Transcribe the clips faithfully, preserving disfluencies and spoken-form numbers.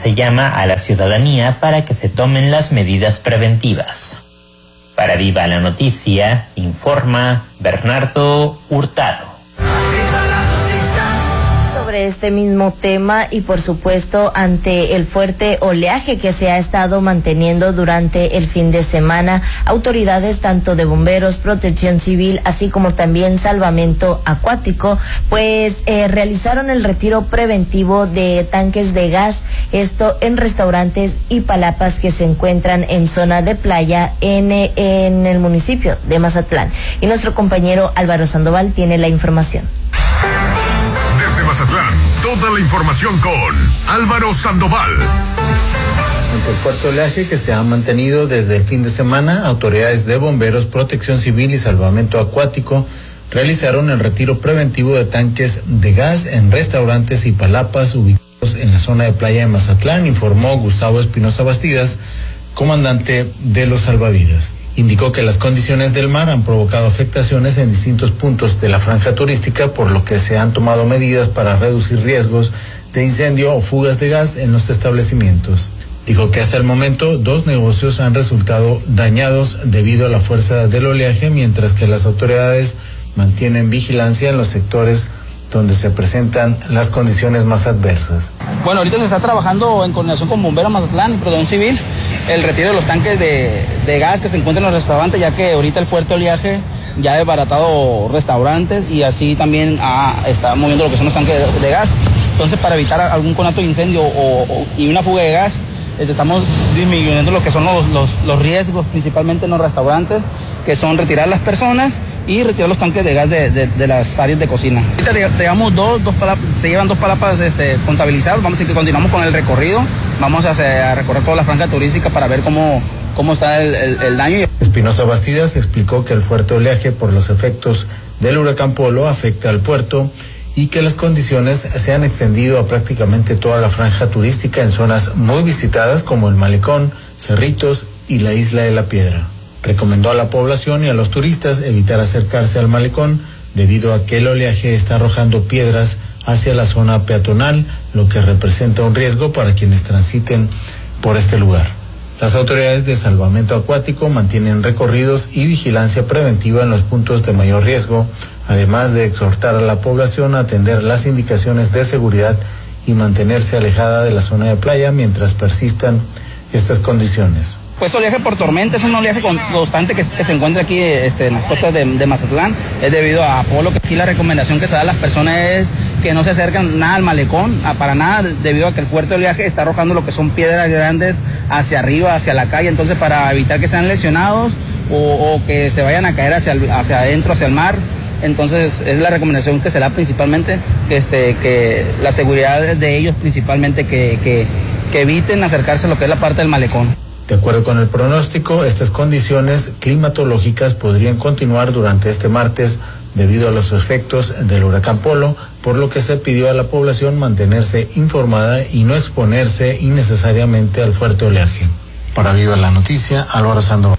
se llama a la ciudadanía para que se tomen las medidas preventivas. Para Viva la Noticia, informa Bernardo Hurtado. Sobre este mismo tema y por supuesto ante el fuerte oleaje que se ha estado manteniendo durante el fin de semana, autoridades tanto de bomberos, protección civil, así como también salvamento acuático, pues eh, realizaron el retiro preventivo de tanques de gas, esto en restaurantes y palapas que se encuentran en zona de playa en, en el municipio de Mazatlán. Y nuestro compañero Álvaro Sandoval tiene la información. Mazatlán, toda la información con Álvaro Sandoval. Ante el fuerte oleaje que se ha mantenido desde el fin de semana, autoridades de bomberos, protección civil y salvamento acuático realizaron el retiro preventivo de tanques de gas en restaurantes y palapas ubicados en la zona de playa de Mazatlán, informó Gustavo Espinosa Bastidas, comandante de los salvavidas. Indicó que las condiciones del mar han provocado afectaciones en distintos puntos de la franja turística, por lo que se han tomado medidas para reducir riesgos de incendio o fugas de gas en los establecimientos. Dijo que hasta el momento dos negocios han resultado dañados debido a la fuerza del oleaje, mientras que las autoridades mantienen vigilancia en los sectores donde se presentan las condiciones más adversas. Bueno, ahorita se está trabajando en coordinación con Bomberos Mazatlán y Protección Civil el retiro de los tanques de, de gas que se encuentran en los restaurantes, ya que ahorita el fuerte oleaje ya ha desbaratado restaurantes y así también ah, está moviendo lo que son los tanques de, de gas. Entonces, para evitar algún conato de incendio o, o, y una fuga de gas, este, estamos disminuyendo lo que son los, los, los riesgos, principalmente en los restaurantes, que son retirar las personas y retirar los tanques de gas de, de, de las áreas de cocina. Ahorita llevamos dos, dos palapas, se llevan dos palapas este, contabilizadas, vamos a decir que continuamos con el recorrido, vamos a, hacer, a recorrer toda la franja turística para ver cómo, cómo está el, el, el daño. Espinosa Bastidas explicó que el fuerte oleaje por los efectos del huracán Polo afecta al puerto y que las condiciones se han extendido a prácticamente toda la franja turística en zonas muy visitadas como el Malecón, Cerritos y la Isla de la Piedra. Recomendó a la población y a los turistas evitar acercarse al malecón debido a que el oleaje está arrojando piedras hacia la zona peatonal, lo que representa un riesgo para quienes transiten por este lugar. Las autoridades de salvamento acuático mantienen recorridos y vigilancia preventiva en los puntos de mayor riesgo, además de exhortar a la población a atender las indicaciones de seguridad y mantenerse alejada de la zona de playa mientras persistan estas condiciones. Pues oleaje por tormenta es un oleaje constante que, que se encuentra aquí este, en las costas de, de Mazatlán, es debido a Polo, que aquí la recomendación que se da a las personas es que no se acercan nada al malecón, a, para nada, debido a que el fuerte oleaje está arrojando lo que son piedras grandes hacia arriba, hacia la calle, entonces para evitar que sean lesionados o, o que se vayan a caer hacia, el, hacia adentro, hacia el mar. Entonces es la recomendación que se da principalmente, que, este, que la seguridad de ellos principalmente, que, que, que eviten acercarse a lo que es la parte del malecón. De acuerdo con el pronóstico, estas condiciones climatológicas podrían continuar durante este martes debido a los efectos del huracán Polo, por lo que se pidió a la población mantenerse informada y no exponerse innecesariamente al fuerte oleaje. Para Viva la Noticia, Álvaro Sandoval.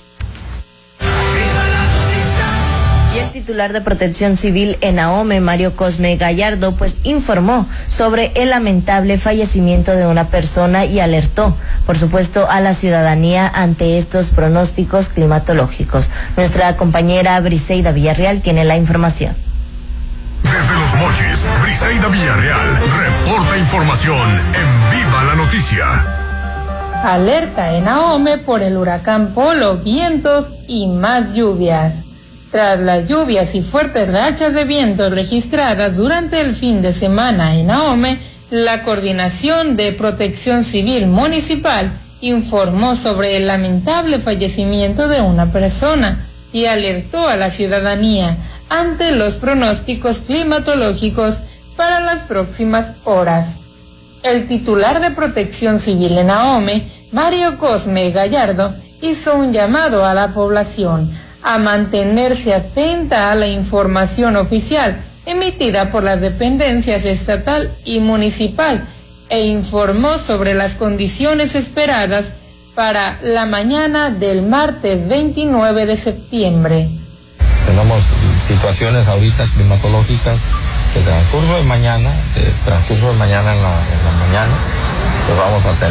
El titular de Protección Civil en Ahome, Mario Cosme Gallardo, pues informó sobre el lamentable fallecimiento de una persona y alertó, por supuesto, a la ciudadanía ante estos pronósticos climatológicos. Nuestra compañera Briseida Villarreal tiene la información. Desde Los Mochis, Briseida Villarreal reporta información en Viva la Noticia. Alerta en Ahome por el huracán Polo, vientos y más lluvias. Tras las lluvias y fuertes rachas de viento registradas durante el fin de semana en Ahome, la Coordinación de Protección Civil Municipal informó sobre el lamentable fallecimiento de una persona y alertó a la ciudadanía ante los pronósticos climatológicos para las próximas horas. El titular de Protección Civil en Ahome, Mario Cosme Gallardo, hizo un llamado a la población a mantenerse atenta a la información oficial emitida por las dependencias estatal y municipal e informó sobre las condiciones esperadas para la mañana del martes veintinueve de septiembre. Tenemos situaciones ahorita climatológicas de transcurso de mañana, de transcurso de mañana en la, en la mañana, pues vamos a tener